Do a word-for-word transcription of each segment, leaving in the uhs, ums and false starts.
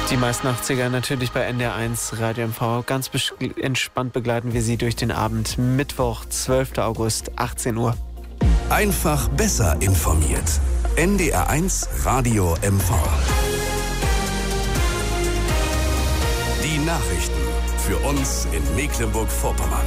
Die meisten achtziger natürlich bei N D R eins Radio M V. Ganz entspannt begleiten wir Sie durch den Abend. Mittwoch, zwölfter August, achtzehn Uhr. Einfach besser informiert. N D R eins Radio M V. Die Nachrichten für uns in Mecklenburg-Vorpommern.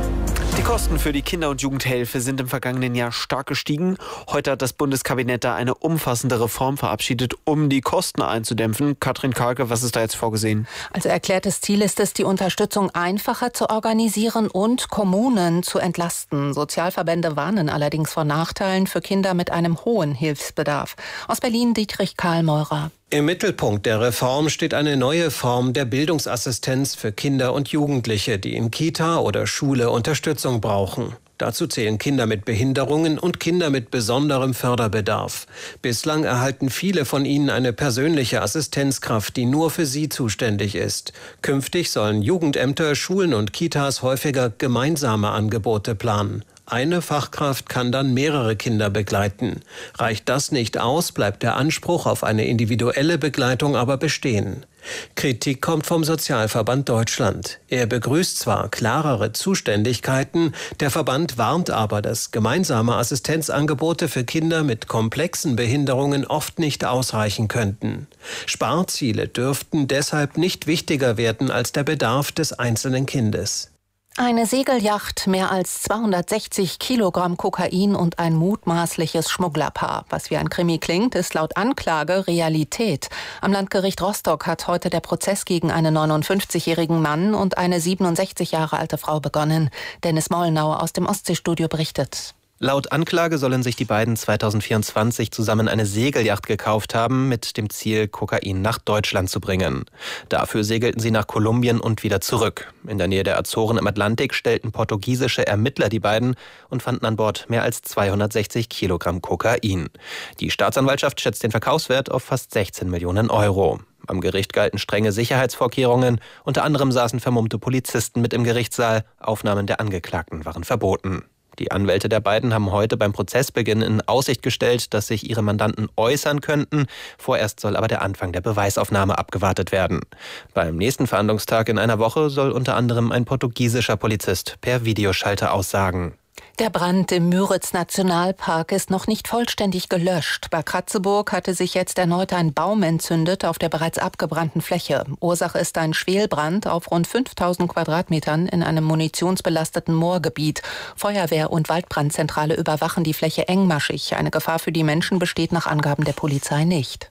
Die Kosten für die Kinder- und Jugendhilfe sind im vergangenen Jahr stark gestiegen. Heute hat das Bundeskabinett da eine umfassende Reform verabschiedet, um die Kosten einzudämpfen. Katrin Karlke, was ist da jetzt vorgesehen? Also erklärtes Ziel ist es, die Unterstützung einfacher zu organisieren und Kommunen zu entlasten. Sozialverbände warnen allerdings vor Nachteilen für Kinder mit einem hohen Hilfsbedarf. Aus Berlin Dietrich Karlmeurer. Im Mittelpunkt der Reform steht eine neue Form der Bildungsassistenz für Kinder und Jugendliche, die in Kita oder Schule Unterstützung brauchen. Dazu zählen Kinder mit Behinderungen und Kinder mit besonderem Förderbedarf. Bislang erhalten viele von ihnen eine persönliche Assistenzkraft, die nur für sie zuständig ist. Künftig sollen Jugendämter, Schulen und Kitas häufiger gemeinsame Angebote planen. Eine Fachkraft kann dann mehrere Kinder begleiten. Reicht das nicht aus, bleibt der Anspruch auf eine individuelle Begleitung aber bestehen. Kritik kommt vom Sozialverband Deutschland. Er begrüßt zwar klarere Zuständigkeiten, der Verband warnt aber, dass gemeinsame Assistenzangebote für Kinder mit komplexen Behinderungen oft nicht ausreichen könnten. Sparziele dürften deshalb nicht wichtiger werden als der Bedarf des einzelnen Kindes. Eine Segelyacht, mehr als zweihundertsechzig Kilogramm Kokain und ein mutmaßliches Schmugglerpaar. Was wie ein Krimi klingt, ist laut Anklage Realität. Am Landgericht Rostock hat heute der Prozess gegen einen neunundfünfzigjährigen Mann und eine siebenundsechzig Jahre alte Frau begonnen. Dennis Mollnau aus dem Ostseestudio berichtet. Laut Anklage sollen sich die beiden zweitausendvierundzwanzig zusammen eine Segelyacht gekauft haben, mit dem Ziel, Kokain nach Deutschland zu bringen. Dafür segelten sie nach Kolumbien und wieder zurück. In der Nähe der Azoren im Atlantik stellten portugiesische Ermittler die beiden und fanden an Bord mehr als zweihundertsechzig Kilogramm Kokain. Die Staatsanwaltschaft schätzt den Verkaufswert auf fast sechzehn Millionen Euro. Am Gericht galten strenge Sicherheitsvorkehrungen. Unter anderem saßen vermummte Polizisten mit im Gerichtssaal. Aufnahmen der Angeklagten waren verboten. Die Anwälte der beiden haben heute beim Prozessbeginn in Aussicht gestellt, dass sich ihre Mandanten äußern könnten. Vorerst soll aber der Anfang der Beweisaufnahme abgewartet werden. Beim nächsten Verhandlungstag in einer Woche soll unter anderem ein portugiesischer Polizist per Videoschalter aussagen. Der Brand im Müritz-Nationalpark ist noch nicht vollständig gelöscht. Bei Kratzeburg hatte sich jetzt erneut ein Baum entzündet auf der bereits abgebrannten Fläche. Ursache ist ein Schwelbrand auf rund fünftausend Quadratmetern in einem munitionsbelasteten Moorgebiet. Feuerwehr und Waldbrandzentrale überwachen die Fläche engmaschig. Eine Gefahr für die Menschen besteht nach Angaben der Polizei nicht.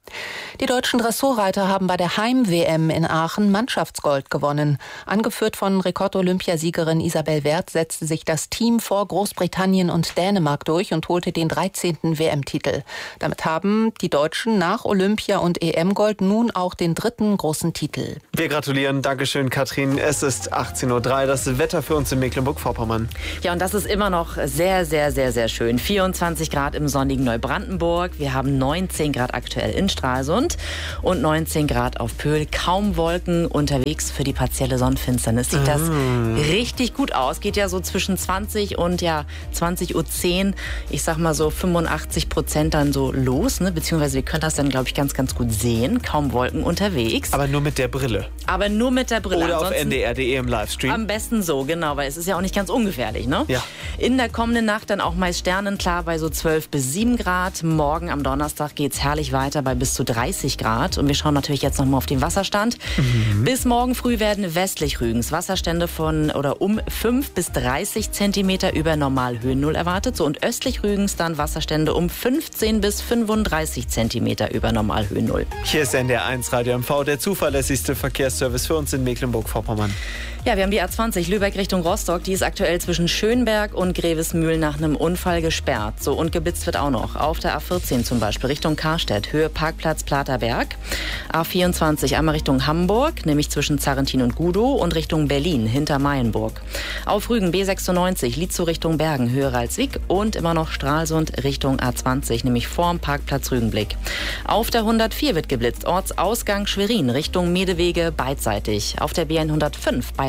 Die deutschen Dressurreiter haben bei der Heim-W M in Aachen Mannschaftsgold gewonnen. Angeführt von Rekord-Olympiasiegerin Isabel Werth setzte sich das Team vor Großbritannien und Dänemark durch und holte den dreizehnten W M-Titel. Damit haben die Deutschen nach Olympia- und E M-Gold nun auch den dritten großen Titel. Wir gratulieren. Dankeschön, Katrin. Es ist achtzehn Uhr drei. Das Wetter für uns in Mecklenburg-Vorpommern. Ja, und das ist immer noch sehr, sehr, sehr, sehr schön. vierundzwanzig Grad im sonnigen Neubrandenburg. Wir haben neunzehn Grad aktuell in Stralsund und neunzehn Grad auf Pöhl. Kaum Wolken unterwegs für die partielle Sonnenfinsternis. Sieht das mm. richtig gut aus. Geht ja so zwischen zwanzig und ja zwanzig Uhr zehn, ich sag mal so fünfundachtzig Prozent dann so los. Ne? Beziehungsweise wir können das dann, glaube ich, ganz, ganz gut sehen. Kaum Wolken unterwegs. Aber nur mit der Brille. Aber nur mit der Brille. Oder Ansonsten auf N D R punkt D E im Livestream. Am besten so, genau, weil es ist ja auch nicht ganz ungefährlich. Ne? Ja. In der kommenden Nacht dann auch meist sternenklar bei so zwölf bis sieben Grad. Morgen am Donnerstag geht's herrlich weiter bei bis zu dreißig Grad. Und wir schauen natürlich jetzt noch mal auf den Wasserstand. Mhm. Bis morgen früh werden westlich Rügens Wasserstände von oder um fünf bis dreißig Zentimeter über Normalhöhennull erwartet. So, und östlich Rügens dann Wasserstände um fünfzehn bis fünfunddreißig Zentimeter über Normalhöhennull. Hier ist N D R eins Radio M V, der zuverlässigste Verkehrsservice für uns in Mecklenburg-Vorpommern. Ja, wir haben die A zwanzig Lübeck Richtung Rostock. Die ist aktuell zwischen Schönberg und Grevesmühl nach einem Unfall gesperrt. So, und geblitzt wird auch noch. Auf der A vierzehn zum Beispiel Richtung Karstedt, Höhe Parkplatz Platerberg. A vierundzwanzig einmal Richtung Hamburg, nämlich zwischen Zarrentin und Gudow, und Richtung Berlin hinter Mayenburg. Auf Rügen B sechsundneunzig, Lietzow Richtung Bergen, Höhe Ralswiek, und immer noch Stralsund Richtung A zwanzig, nämlich vorm Parkplatz Rügenblick. Auf der hundertvier wird geblitzt, Ortsausgang Schwerin Richtung Medewege beidseitig. Auf der B hundertfünf bei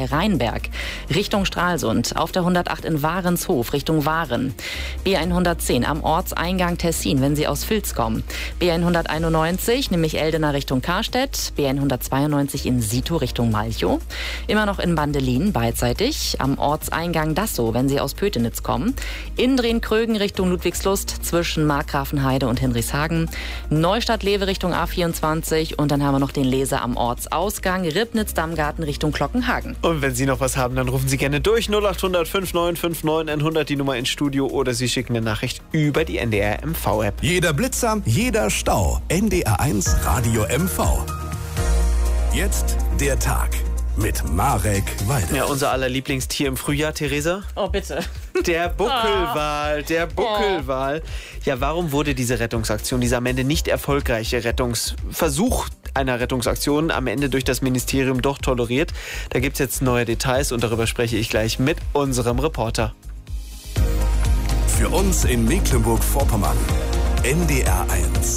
bei Rheinberg Richtung Stralsund, auf der hundertacht in Warenshof Richtung Waren, B hundertzehn am Ortseingang Tessin, wenn Sie aus Vils kommen, B hunderteinundneunzig, nämlich Eldena Richtung Karstedt, B hundertzweiundneunzig in Sito Richtung Malchow, immer noch in Bandelin beidseitig, am Ortseingang Dassow, wenn Sie aus Pötenitz kommen, Indren-Krögen Richtung Ludwigslust zwischen Markgrafenheide und Hinrichshagen, Neustadt-Lewe Richtung A vierundzwanzig und dann haben wir noch den Leser am Ortsausgang, Ribnitz-Dammgarten Richtung Glockenhagen. Und wenn Sie noch was haben, dann rufen Sie gerne durch null acht hundert fünf neun fünf neun hundert, die Nummer ins Studio, oder Sie schicken eine Nachricht über die N D R M V-App. Jeder Blitzer, jeder Stau. N D R eins Radio M V. Jetzt der Tag mit Marek Walde. Ja, unser aller Lieblingstier im Frühjahr, Theresa. Oh, bitte. Der Buckelwal, der Buckelwal. Ja, warum wurde diese Rettungsaktion, dieser am Ende nicht erfolgreiche Rettungsversuch einer Rettungsaktion am Ende durch das Ministerium doch toleriert? Da gibt es jetzt neue Details und darüber spreche ich gleich mit unserem Reporter. Für uns in Mecklenburg-Vorpommern, N D R eins.